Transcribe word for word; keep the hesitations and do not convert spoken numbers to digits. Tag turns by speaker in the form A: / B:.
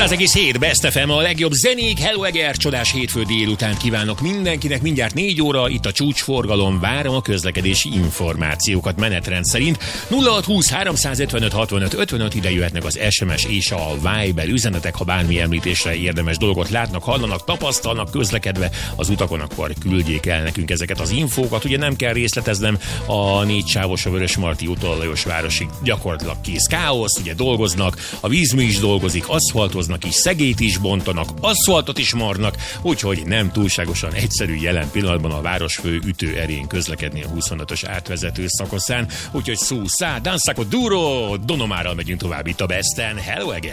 A: száz egész hét Best ef em, a legjobb zenék. Hello Eger, csodás hétfő délután kívánok mindenkinek. Mindjárt négy óra, itt a csúcsforgalom. Várom a közlekedési információkat menetrend szerint. nulla hat húsz háromszázötvenöt hatvanöt ötvenöt, ide jöhetnek az es em es és a Viber üzenetek, ha bármi említésre érdemes dolgot látnak, hallanak, tapasztalnak közlekedve az utakon, akkor küldjék el nekünk ezeket az infókat. Ugye nem kell részleteznem, a négy sávos a Vörösmarty úttól Lajosvárosig gyakorlatilag kész káosz, ugye dolgoznak, a vízmű is dolgozik, aszfaltoznak is, szegélyt is bontanak, aszfaltot is marnak, úgyhogy nem túlságosan egyszerű jelen pillanatban a városfő ütőerén közlekedni a huszonötös átvezető szakaszán, úgyhogy szó szá, danszako duro, Donomárral megyünk tovább itt a Besten. Hello Eger!